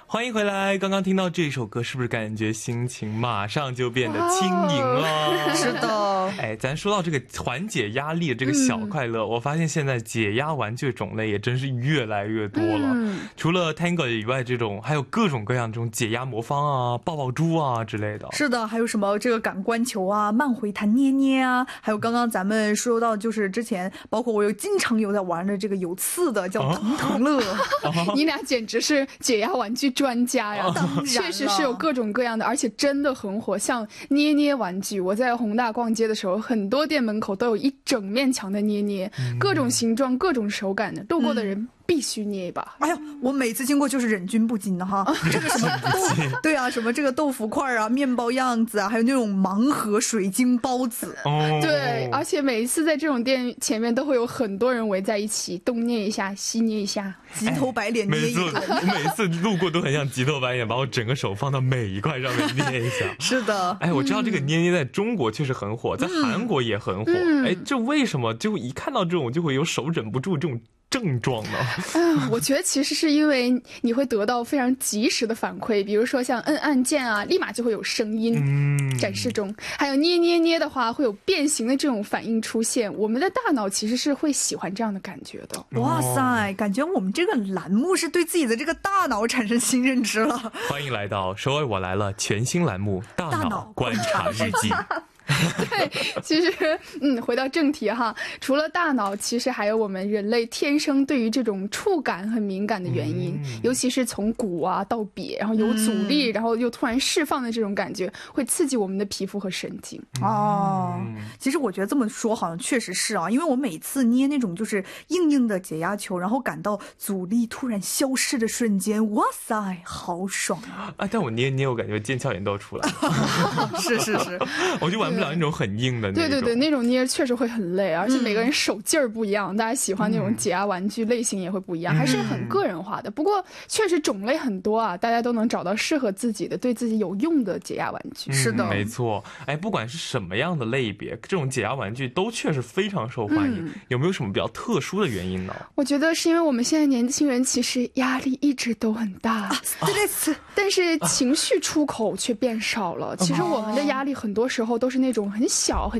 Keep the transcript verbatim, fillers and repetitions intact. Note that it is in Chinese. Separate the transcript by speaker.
Speaker 1: 欢迎回来。刚刚听到这首歌，是不是感觉心情马上就变得轻盈了？
Speaker 2: 是的。
Speaker 1: 哎，咱说到这个缓解压力的这个小快乐、嗯、我发现现在解压玩具种类也真是越来越多了、嗯、除了 Tango 以外，这种还有各种各样这种解压魔方啊、抱抱猪啊之类的。
Speaker 2: 是的，还有什么这个感官球啊、慢回弹捏捏啊，还有刚刚咱们说到就是之前包括我有经常有在玩的这个有刺的叫腾腾乐、
Speaker 3: 哦、你俩简直是解压玩具专家呀、哦、确实是有各种各样的，而且真的很火。像捏捏玩具，我在宏大逛街的时候，很多店门口都有一整面墙的捏捏、嗯、各种形状各种手感的，路过的人必须捏一把。
Speaker 2: 哎呀，我每次经过就是忍俊不禁的哈，这个什么对啊，什么这个豆腐块啊、面包样子啊，还有那种盲盒水晶包子、
Speaker 3: 哦、对，而且每一次在这种店前面都会有很多人围在一起，东捏一下西捏一下，
Speaker 2: 急头白脸捏一下、
Speaker 1: 哎、我每次路过都很像急头白脸，把我整个手放到每一块上面捏一下。
Speaker 2: 是的，
Speaker 1: 哎，我知道这个捏捏在中国确实很火，在韩国也很火、嗯、哎，这为什么就一看到这种就会有手忍不住这种症状呢？
Speaker 3: 嗯，我觉得其实是因为你会得到非常及时的反馈，比如说像摁按键啊，立马就会有声音、嗯、展示中，还有捏捏捏的话会有变形的这种反应出现，我们的大脑其实是会喜欢这样的感觉的。
Speaker 2: 哇塞，感觉我们这个栏目是对自己的这个大脑产生新认知了。
Speaker 1: 欢迎来到首尔我来了全新栏目大脑观察日记。
Speaker 3: 对，其实嗯，回到正题哈，除了大脑，其实还有我们人类天生对于这种触感很敏感的原因、嗯、尤其是从骨啊到瘪，然后有阻力、嗯、然后又突然释放的这种感觉，会刺激我们的皮肤和神经。
Speaker 2: 哦、嗯，其实我觉得这么说好像确实是啊，因为我每次捏那种就是硬硬的解压球，然后感到阻力突然消失的瞬间，哇塞，好爽啊！
Speaker 1: 啊，但我捏捏我感觉腱鞘炎都要出来了。
Speaker 2: 是是是，
Speaker 1: 我就玩不了那种很硬的那种。
Speaker 3: 对对对，那种捏确实会很累，而且每个人手劲儿不一样、嗯、大家喜欢那种解压玩具类型也会不一样、嗯、还是很个人化的。不过确实种类很多啊，大家都能找到适合自己的对自己有用的解压玩具、
Speaker 2: 嗯、是的，
Speaker 1: 没错。哎，不管是什么样的类别，这种解压玩具都确实非常受欢迎、嗯、有没有什么比较特殊的原因呢？
Speaker 3: 我觉得是因为我们现在年轻人其实压力一直都很大、啊、但是情绪出口却变少了、啊、其实我们的压力很多时候都是那种很小很